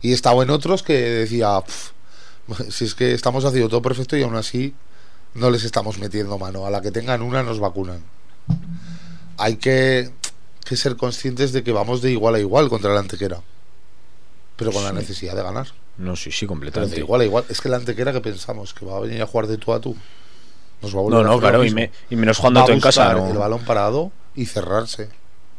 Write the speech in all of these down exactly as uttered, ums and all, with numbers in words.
Y he estado en otros que decía, si es que estamos haciendo todo perfecto y aún así no les estamos metiendo mano. A la que tengan una nos vacunan. Hay que, que ser conscientes de que vamos de igual a igual contra la Antequera, pero con sí. la necesidad de ganar. No, sí, sí, completamente. Pero de igual a igual. Es que la Antequera, que pensamos que va a venir a jugar de tú a tú, nos va a volver no, a no, claro, y, me, y menos jugando tú en casa, ¿no? El balón parado y cerrarse.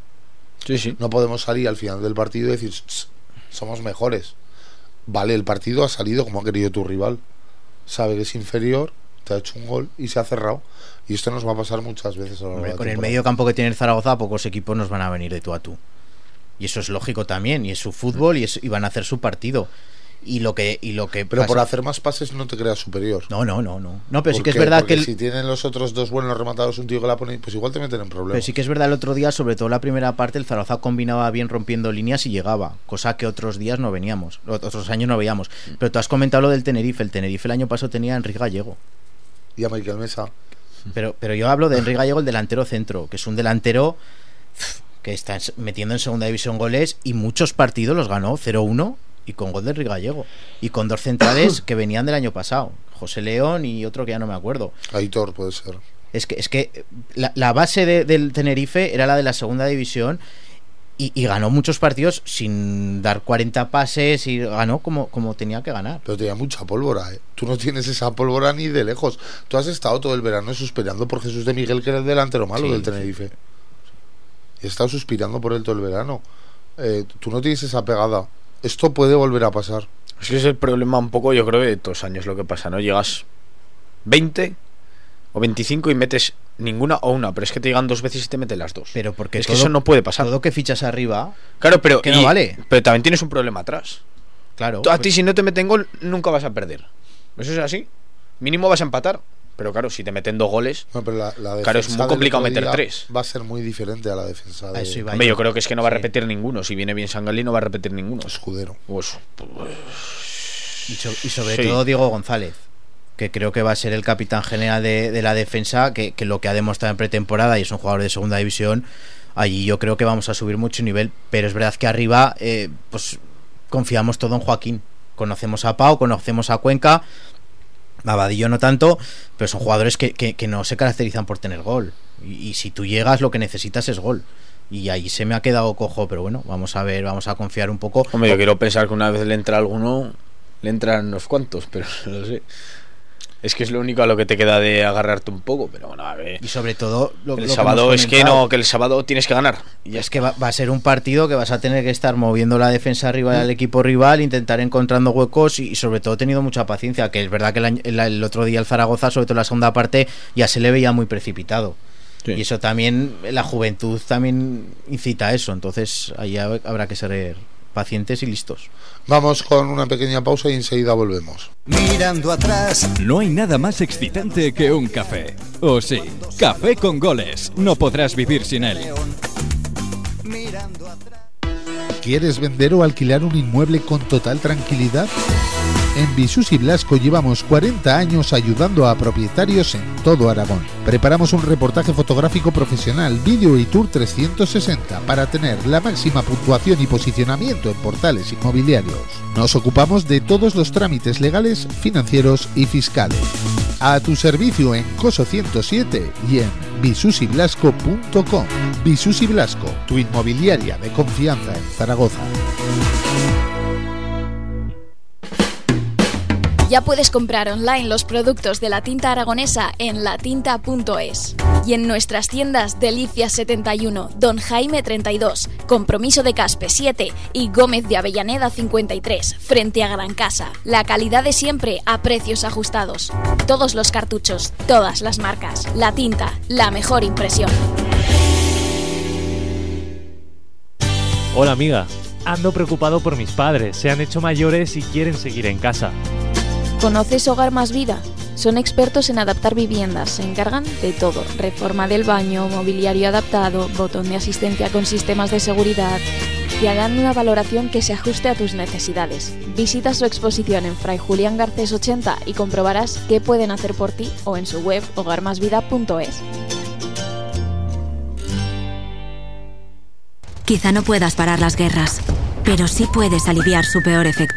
Sí, sí. No podemos salir al final del partido y decir somos mejores. Vale, el partido ha salido como ha querido tu rival. Sabe que es inferior, te ha hecho un gol y se ha cerrado. Y esto nos va a pasar muchas veces a lo largo de la Con el temporada. medio campo que tiene el Zaragoza, pocos equipos nos van a venir de tú a tú. Y eso es lógico también, y es su fútbol, y, es, y van a hacer su partido. Y lo que, y lo que pero pasa... por hacer más pases no te creas superior. No, no, no, no. No, pero ¿Por sí que qué? es verdad Porque que el... si tienen los otros dos buenos rematados un tío que la pone, pues igual te meten en problemas. Pero sí que es verdad, el otro día, sobre todo la primera parte, el Zaragoza combinaba bien rompiendo líneas y llegaba, cosa que otros días no veníamos, otros años no veíamos. Pero tú has comentado lo del Tenerife. El Tenerife el año pasado tenía a Enrique Gallego. Y a Michael Mesa. Pero, pero yo hablo de Enrique Gallego, el delantero centro, que es un delantero que está metiendo en segunda división goles, y muchos partidos los ganó cero uno y con gol de Enrique Gallego, y con dos centrales que venían del año pasado, José León y otro que ya no me acuerdo. Aitor puede ser. Es que, es que la, la base de, del Tenerife era la de la segunda división, y, y ganó muchos partidos sin dar cuarenta pases, y ganó como, como tenía que ganar. Pero tenía mucha pólvora, ¿eh? Tú no tienes esa pólvora ni de lejos. Tú has estado todo el verano suspirando por Jesús de Miguel, que era el delantero malo sí, del Tenerife. Sí. Y has estado suspirando por él todo el verano. Eh, tú no tienes esa pegada. Esto puede volver a pasar. Es que es el problema un poco, yo creo, de todos los años lo que pasa, ¿no? Llegas veinte o veinticinco y metes ninguna o una, pero es que te llegan dos veces y te meten las dos. Pero porque es todo, que eso no puede pasar. Todo que fichas arriba, claro, pero que no y, vale. Pero también tienes un problema atrás. Claro. Tú, a pues, ti si no te meten gol nunca vas a perder. Eso es así. Mínimo vas a empatar. Pero claro, si te meten dos goles, no, pero la, la claro, es muy complicado meter tres. Va a ser muy diferente a la defensa de... Eso iba Hombre, yo creo que es que no va a repetir sí. ninguno. Si viene bien Sangalí no va a repetir ninguno. Escudero. Pues, pues... Y, so, y sobre sí. todo Diego González, que creo que va a ser el capitán general de, de la defensa, que, que lo que ha demostrado en pretemporada, y es un jugador de segunda división, allí yo creo que vamos a subir mucho nivel. Pero es verdad que arriba eh, pues confiamos todo en Joaquín. Conocemos a Pau, conocemos a Cuenca, a Vadillo no tanto, pero son jugadores que, que, que no se caracterizan por tener gol, y, y si tú llegas lo que necesitas es gol, y ahí se me ha quedado cojo. Pero bueno, vamos a ver, vamos a confiar un poco. Hombre, yo quiero pensar que una vez le entra alguno, le entran unos cuantos, pero no lo sé. Es que es lo único a lo que te queda de agarrarte un poco, pero bueno, a ver. Y sobre todo lo, el lo sábado que es que no, que el sábado tienes que ganar. Y es que va, va a ser un partido que vas a tener que estar moviendo la defensa rival al equipo rival, intentar encontrando huecos, y, y sobre todo teniendo mucha paciencia, que es verdad que el, el, el otro día el Zaragoza, sobre todo en la segunda parte, ya se le veía muy precipitado. Sí. Y eso también, la juventud también incita a eso, entonces ahí habrá que ser pacientes y listos. Vamos con una pequeña pausa y enseguida volvemos. Mirando atrás. No hay nada más excitante que un café. O sí, café con goles. No podrás vivir sin él. ¿Quieres vender o alquilar un inmueble con total tranquilidad? En Visus y Blasco llevamos cuarenta años ayudando a propietarios en todo Aragón. Preparamos un reportaje fotográfico profesional, vídeo y tour trescientos sesenta para tener la máxima puntuación y posicionamiento en portales inmobiliarios. Nos ocupamos de todos los trámites legales, financieros y fiscales. A tu servicio en Coso ciento siete y en visus y blasco punto com. Visus y Blasco, tu inmobiliaria de confianza en Zaragoza. Ya puedes comprar online los productos de la tinta aragonesa en latinta punto es. Y en nuestras tiendas Delicias setenta y uno, Don Jaime treinta y dos, Compromiso de Caspe siete y Gómez de Avellaneda cincuenta y tres, frente a Gran Casa. La calidad de siempre a precios ajustados. Todos los cartuchos, todas las marcas. La tinta, la mejor impresión. Hola amiga, ando preocupado por mis padres, se han hecho mayores y quieren seguir en casa. ¿Conoces Hogar Más Vida? Son expertos en adaptar viviendas, se encargan de todo, reforma del baño, mobiliario adaptado, botón de asistencia con sistemas de seguridad. Te harán una valoración que se ajuste a tus necesidades. Visita su exposición en Fray Julián Garcés ochenta y comprobarás qué pueden hacer por ti o en su web hogar más vida punto es. Quizá no puedas parar las guerras, pero sí puedes aliviar su peor efecto.